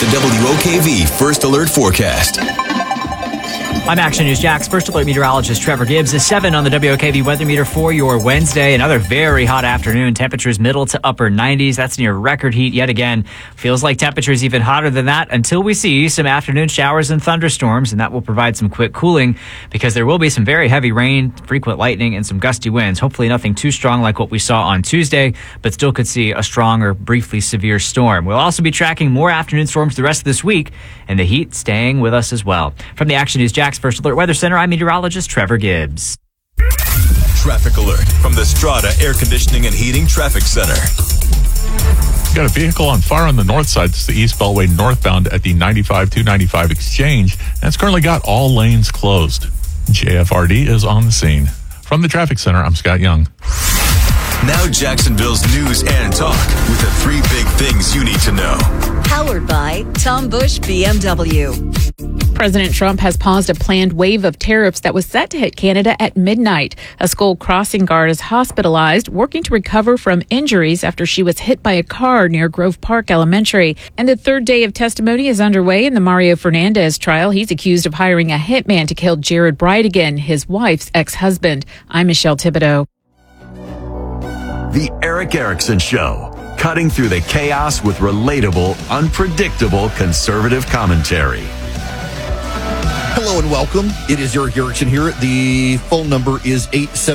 the WOKV First Alert Forecast. I'm Action News Jax First Alert meteorologist Trevor Gibbs. Is 7 on the WOKV weather meter for your Wednesday. Another very hot afternoon. Temperatures middle to upper 90s. That's near record heat yet again. Feels like temperatures even hotter than that until we see some afternoon showers and thunderstorms, and that will provide some quick cooling because there will be some very heavy rain, frequent lightning, and some gusty winds. Hopefully nothing too strong like what we saw on Tuesday, but still could see a strong or briefly severe storm. We'll also be tracking more afternoon storms the rest of this week, and the heat staying with us as well. From the Action News Jax First Alert Weather Center, I'm meteorologist Trevor Gibbs. Traffic alert from the Strata Air Conditioning and Heating Traffic Center. Got a vehicle on fire on the north side. It's the East Beltway northbound at the 95-295 exchange. And it's currently got all lanes closed. JFRD is on the scene. From the traffic center, I'm Scott Young. Now Jacksonville's news and talk with the 3 big things you need to know. Powered by Tom Busch BMW. President Trump has paused a planned wave of tariffs that was set to hit Canada at midnight. A school crossing guard is hospitalized, working to recover from injuries after she was hit by a car near Grove Park Elementary. And the third day of testimony is underway in the Mario Fernandez trial. He's accused of hiring a hitman to kill Jared Bridegan, his wife's ex-husband. I'm Michelle Thibodeau. The Eric Erickson Show. Cutting through the chaos with relatable, unpredictable conservative commentary. Hello and welcome. It is Eric Erickson here. The phone number is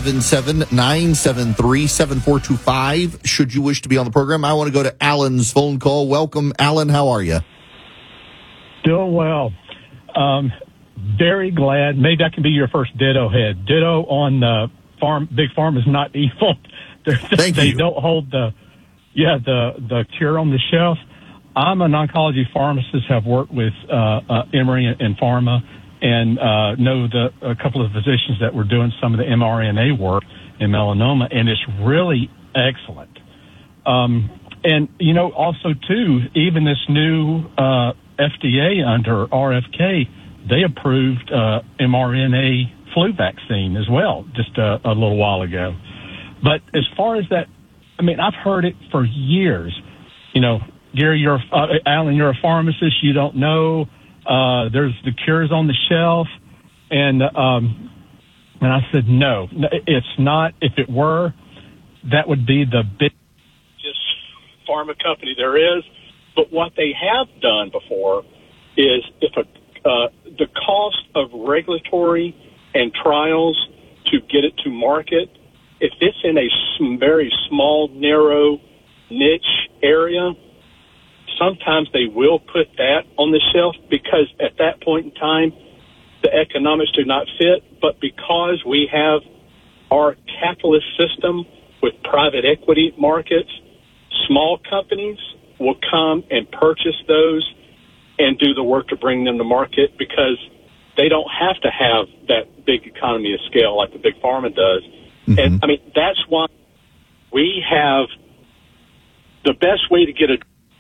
877-973-7425. Should you wish to be on the program, I want to go to Alan's phone call. Welcome, Alan. How are you? Doing well. Very glad. Maybe I can be your first ditto head. Ditto on the farm. Big Farm is not evil. They don't hold the cure on the shelf. I'm an oncology pharmacist, have worked with Emory and Pharma, and know a couple of physicians that were doing some of the mRNA work in melanoma, and it's really excellent. And, also, too, even this new FDA under RFK, they approved mRNA flu vaccine as well just a little while ago. But as far as that, I've heard it for years. Gary, Alan, you're a pharmacist. You don't know. There's the cures on the shelf. And I said, no, it's not. If it were, that would be the biggest pharma company there is. But what they have done before is if the cost of regulatory and trials to get it to market, if it's in a very small, narrow niche area, sometimes they will put that on the shelf because at that point in time, the economics do not fit. But because we have our capitalist system with private equity markets, small companies will come and purchase those and do the work to bring them to market because they don't have to have that big economy of scale like the big pharma does. Mm-hmm. And, that's why we have the best way to get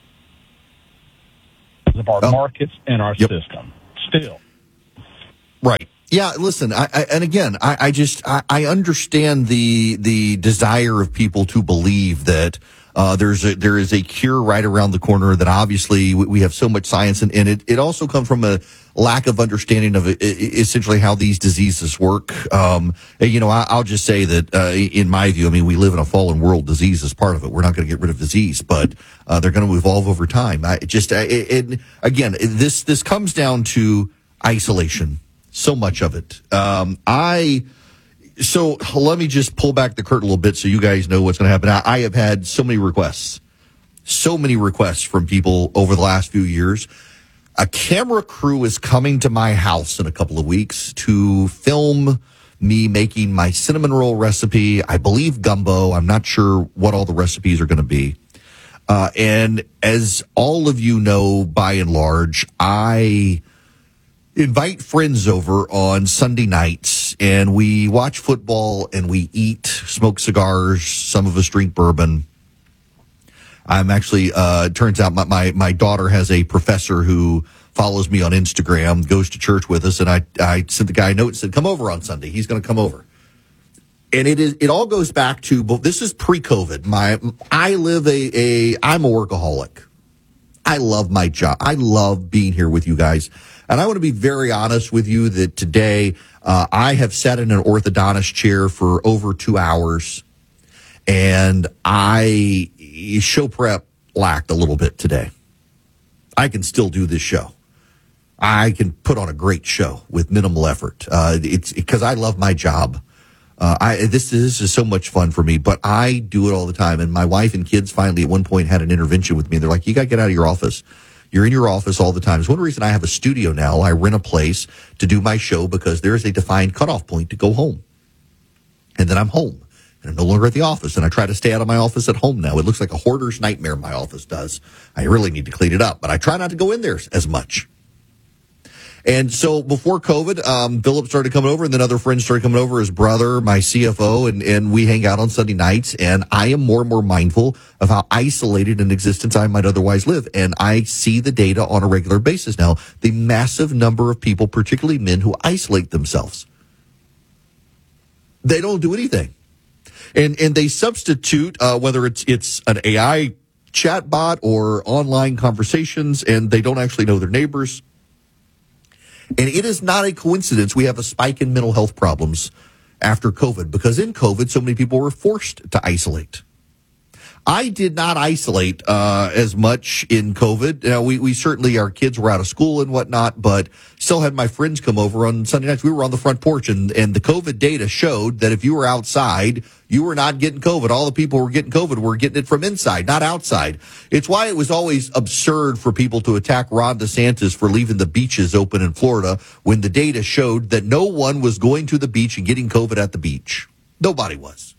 of our markets and our system still. Right. Yeah, listen, I understand the desire of people to believe that there is a cure right around the corner, that obviously we have so much science, and it also comes from a lack of understanding of essentially how these diseases work. I'll just say that in my view, we live in a fallen world. Disease is part of it. We're not going to get rid of disease, but they're going to evolve over time. Again, this comes down to isolation. So much of it. So let me just pull back the curtain a little bit so you guys know what's going to happen. I have had so many requests from people over the last few years. A camera crew is coming to my house in a couple of weeks to film me making my cinnamon roll recipe. I believe gumbo. I'm not sure what all the recipes are going to be. And as all of you know, by and large, I invite friends over on Sunday nights, and we watch football and we eat, smoke cigars. Some of us drink bourbon. I'm actually, turns out my daughter has a professor who follows me on Instagram, goes to church with us, and I sent the guy a note and said, come over on Sunday. He's going to come over. And it all goes back to, but this is pre-COVID. I'm a workaholic. I love my job. I love being here with you guys. And I want to be very honest with you that today I have sat in an orthodontist chair for over 2 hours, and show prep lacked a little bit today. I can still do this show. I can put on a great show with minimal effort. It's because I love my job. This is so much fun for me, but I do it all the time. And my wife and kids finally at one point had an intervention with me. They're like, you got to get out of your office. You're in your office all the time. It's one reason I have a studio now. I rent a place to do my show because there is a defined cutoff point to go home. And then I'm home. And I'm no longer at the office. And I try to stay out of my office at home now. It looks like a hoarder's nightmare, my office does. I really need to clean it up. But I try not to go in there as much. And so before COVID, Philip started coming over, and then other friends started coming over, his brother, my CFO, and we hang out on Sunday nights. And I am more and more mindful of how isolated an existence I might otherwise live. And I see the data on a regular basis now, the massive number of people, particularly men, who isolate themselves. They don't do anything. And they substitute, whether it's an AI chatbot or online conversations, and they don't actually know their neighbors. And it is not a coincidence we have a spike in mental health problems after COVID, because in COVID, so many people were forced to isolate. I did not isolate as much in COVID. Now, we certainly, our kids were out of school and whatnot, but still had my friends come over on Sunday nights. We were on the front porch, and the COVID data showed that if you were outside, you were not getting COVID. All the people who were getting COVID were getting it from inside, not outside. It's why it was always absurd for people to attack Ron DeSantis for leaving the beaches open in Florida when the data showed that no one was going to the beach and getting COVID at the beach. Nobody was.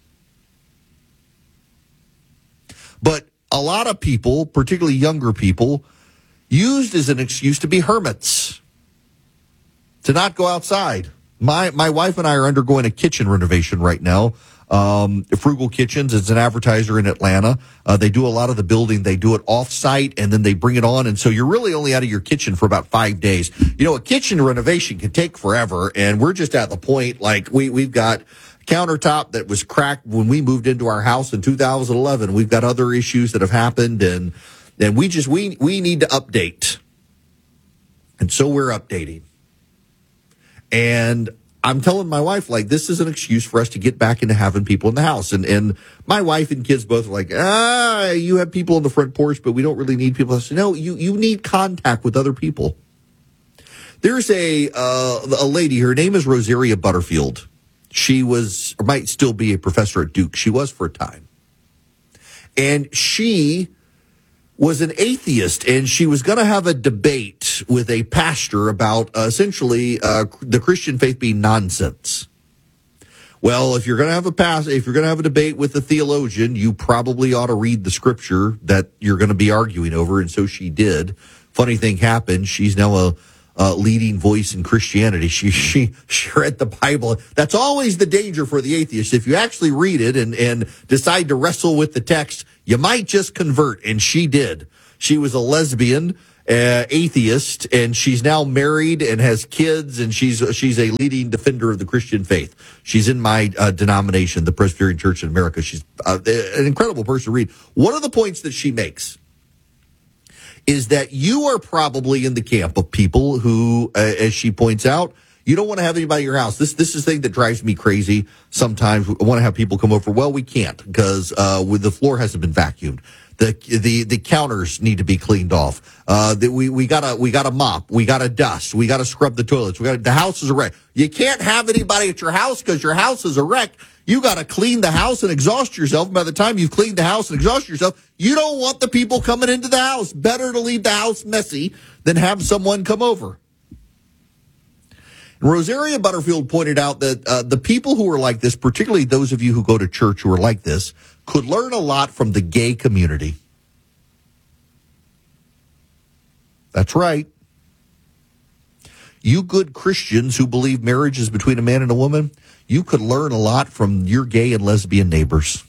But a lot of people, particularly younger people, used as an excuse to be hermits, to not go outside. My wife and I are undergoing a kitchen renovation right now. Frugal Kitchens is an advertiser in Atlanta. They do a lot of the building. They do it off-site, and then they bring it on. And so you're really only out of your kitchen for about 5 days. You know, a kitchen renovation can take forever, and we're just at the point, like, we've got countertop that was cracked when we moved into our house in 2011. We've got other issues that have happened, and we need to update. And so we're updating. And I'm telling my wife, like, this is an excuse for us to get back into having people in the house. And my wife and kids both are like, you have people on the front porch, but we don't really need people. I said, no, you need contact with other people. There's a lady, her name is Rosaria Butterfield. She was, or might still be, a professor at Duke. She was for a time. And she was an atheist, and she was going to have a debate with a pastor about essentially the Christian faith being nonsense. Well, if you're going to have if you're going to have a debate with a theologian, you probably ought to read the scripture that you're going to be arguing over, and so she did. Funny thing happened. She's now a leading voice in Christianity. She read the Bible. That's always the danger for the atheist. If you actually read it and decide to wrestle with the text, you might just convert. And she did. She was a lesbian, atheist, and she's now married and has kids, and she's a leading defender of the Christian faith. She's in my denomination, the Presbyterian Church in America. She's an incredible person to read. One of the points that she makes is that you are probably in the camp of people who, as she points out, you don't want to have anybody in your house. This is the thing that drives me crazy. Sometimes we want to have people come over. Well, we can't because with the floor hasn't been vacuumed. The counters need to be cleaned off. We gotta mop. We gotta dust. We gotta scrub the toilets. The house is a wreck. You can't have anybody at your house because your house is a wreck. You got to clean the house and exhaust yourself. By the time you've cleaned the house and exhaust yourself, you don't want the people coming into the house. Better to leave the house messy than have someone come over. And Rosaria Butterfield pointed out that the people who are like this, particularly those of you who go to church who are like this, could learn a lot from the gay community. That's right. You good Christians who believe marriage is between a man and a woman, you could learn a lot from your gay and lesbian neighbors.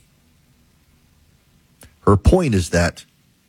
Her point is that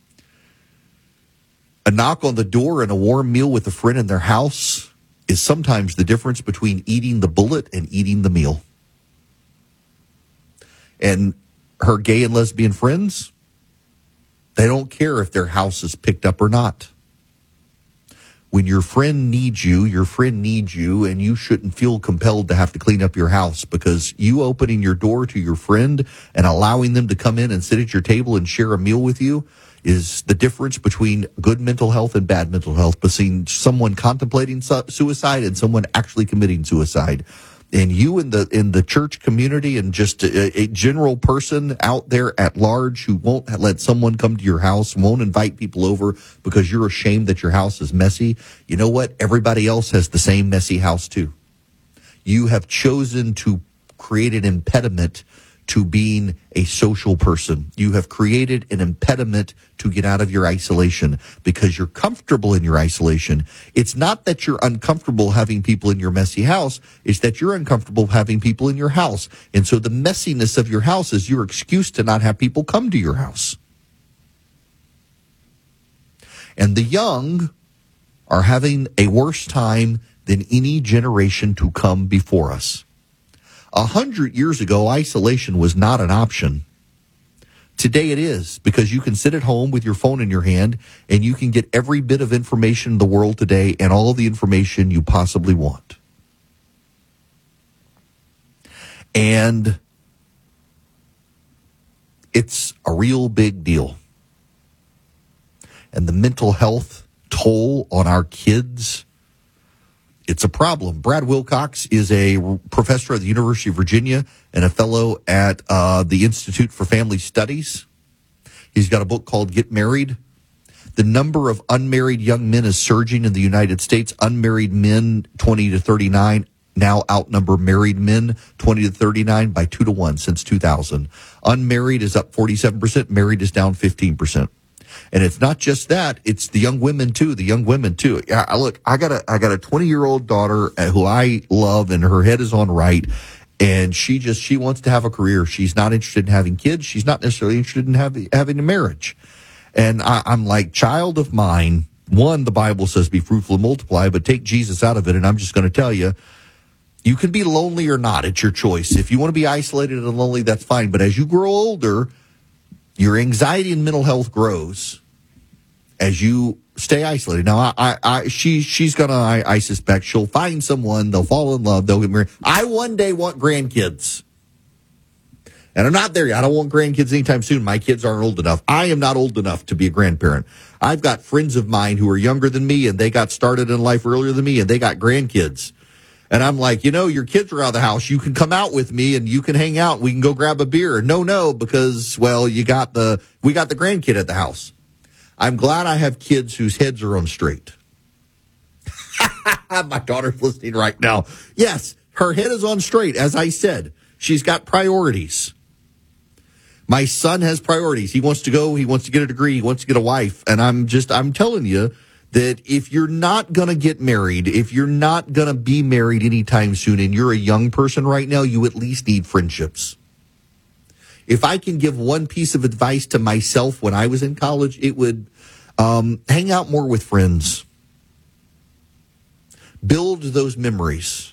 a knock on the door and a warm meal with a friend in their house is sometimes the difference between eating the bullet and eating the meal. And her gay and lesbian friends, They don't care if their house is picked up or not. When your friend needs you, and you shouldn't feel compelled to have to clean up your house, because you opening your door to your friend and allowing them to come in and sit at your table and share a meal with you is the difference between good mental health and bad mental health, between someone contemplating suicide and someone actually committing suicide. And you in the church community and just a general person out there at large who won't let someone come to your house, won't invite people over because you're ashamed that your house is messy. You know what? Everybody else has the same messy house too. You have chosen to create an impediment to being a social person. You have created an impediment to get out of your isolation because you're comfortable in your isolation. It's not that you're uncomfortable having people in your messy house. It's that you're uncomfortable having people in your house. And so the messiness of your house is your excuse to not have people come to your house. And the young are having a worse time than any generation to come before us. 100 years ago, isolation was not an option. Today it is, because you can sit at home with your phone in your hand and you can get every bit of information in the world today and all of the information you possibly want. And it's a real big deal. And the mental health toll on our kids, it's a problem. Brad Wilcox is a professor at the University of Virginia and a fellow at the Institute for Family Studies. He's got a book called Get Married. The number of unmarried young men is surging in the United States. Unmarried men 20 to 39 now outnumber married men 20 to 39 by 2 to 1 since 2000. Unmarried is up 47%. Married is down 15%. And it's not just that; it's the young women too. Look, I got a 20-year-old daughter who I love, and her head is on right. And she wants to have a career. She's not interested in having kids. She's not necessarily interested in having a marriage. And I'm like, child of mine. One, the Bible says, "Be fruitful and multiply," but take Jesus out of it. And I'm just going to tell you, you can be lonely or not. It's your choice. If you want to be isolated and lonely, that's fine. But as you grow older, your anxiety and mental health grows as you stay isolated. Now, she's gonna, I suspect she'll find someone, they'll fall in love, they'll get married. I one day want grandkids. And I'm not there yet. I don't want grandkids anytime soon. My kids aren't old enough. I am not old enough to be a grandparent. I've got friends of mine who are younger than me, and they got started in life earlier than me, and they got grandkids. And I'm like, your kids are out of the house. You can come out with me and you can hang out. We can go grab a beer. No, because, well, we got the grandkid at the house. I'm glad I have kids whose heads are on straight. My daughter's listening right now. Yes, her head is on straight. As I said, she's got priorities. My son has priorities. He wants to go. He wants to get a degree. He wants to get a wife. And I'm telling you, that if you're not going to get married, if you're not going to be married anytime soon, and you're a young person right now, you at least need friendships. If I can give one piece of advice to myself when I was in college, it would hang out more with friends. Build those memories.